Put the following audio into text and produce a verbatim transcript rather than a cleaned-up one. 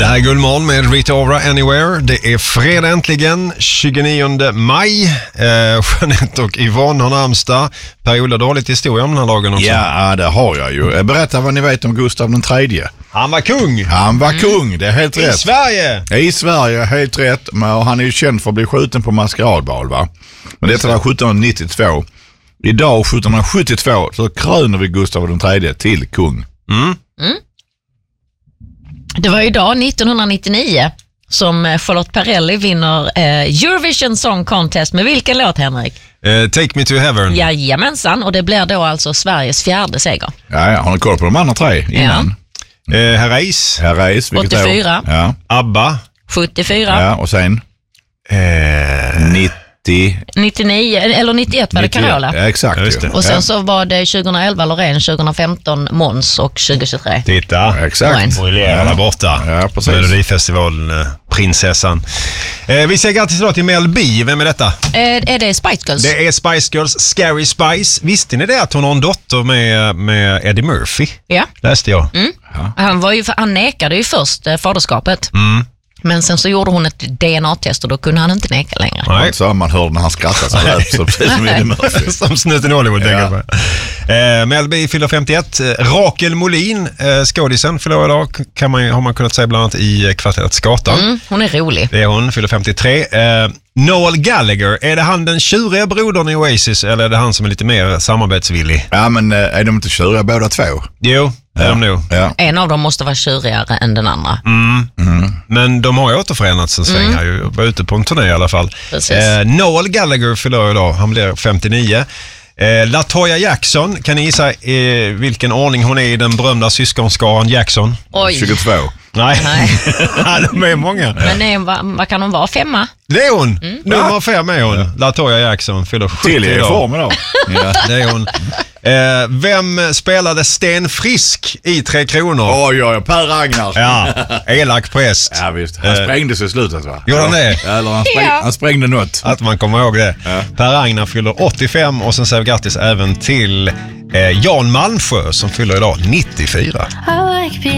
här är Guldmorgon med Rita Ora Anywhere. Det är fredag äntligen, tjugonionde maj. Eh, Jeanette och Yvonne har namnsdag. Per-Ola, du har lite historia om den här dagen också. Ja, det har jag ju. Berätta vad ni vet om Gustav den tredje. Han var kung. Han var kung, det är helt I rätt. I Sverige. I Sverige, helt rätt. Men han är ju känd för att bli skjuten på maskeradbal, va? Men detta var sjuttonhundranittiotvå. Idag, sjuttonhundrasjuttiotvå, så kröner vi Gustav den tredje till kung. Mm. Mm. Det var idag nittonhundranittionio som Charlotte Perrelli vinner eh, Eurovision Song Contest med vilken låt, Henrik? Uh, Take Me To Heaven. Jajamensan, och det blir då alltså Sveriges fjärde seger. Ja, ja, har ni koll på de andra tre innan? Ja. Uh, Herreys. Herreys, vilket åttiofyra. År? Ja. ABBA. sjuttiofyra. Ja, och sen? Uh, nittio. nittionio, eller nittioett var det Carola. Ja, exakt. Just det. Och sen ja. så var det tjugoelva Loreen, tjugofemton Måns och tjugotjugotre. Titta. Ja, exakt. Briljerar där borta. Ja, precis. Melodifestivalen, eh, prinsessan. Eh, vi säger grattis idag till Mel B. Vem är detta? Eh, är det Spice Girls? Det är Spice Girls, Scary Spice. Visste ni det att hon har en dotter med, med Eddie Murphy? Ja. Läste jag. Mm. Ja. Han, var ju, han nekade ju först eh, faderskapet. Mm. Men sen så gjorde hon ett D N A-test och då kunde han inte neka längre. Nej. Så man hörde när han skrattade så här, så precis som Eddie Murphy. Som snuten i Hollywood, tänker jag på. Eh, Mel B fyller femtioett. Eh, Rakel Molin, eh, skådisen, fyller idag. Kan man, har man kunnat säga bland annat i kvarteret Skatan. Mm, hon är rolig. Det är hon, fyller femtiotre. Eh, Noel Gallagher, är det han den tjuriga brodern i Oasis eller är det han som är lite mer samarbetsvillig? Ja, men är de inte tjuriga båda två? Jo, det är Ja. de nog. Ja. En av dem måste vara tjurigare än den andra. Mm. Mm. Men de har ju återförenats en sväng Mm. här. Ju. Var ute på en turné i alla fall. Precis. Eh, Noel Gallagher fyller idag. Han blir femtionio. Eh, LaToya Jackson, kan ni gissa eh, vilken ordning hon är i den berömda syskonskaran Jackson? Oj. tjugotvå. Nej, Nej. de är många. Men är, vad, vad kan hon vara? Femma? Det är hon. Nummer fem är hon. LaToya Jackson fyller sjuttio Till i idag. form idag. Ja. Det är hon. Eh, vem spelade Sten Frisk i Tre Kronor? Oj, oj, Per Ragnar. Ja, elak präst. Ja, visst. Han Eh. sprängdes i slutet, va? Gjorde han det? Ja, eller han, spräng, Ja. han sprängde något. Att man kommer ihåg det. Ja. Per Ragnar fyller åttiofem och sen säger vi grattis även till eh, Jan Malmsjö som fyller idag nittiofyra. I like being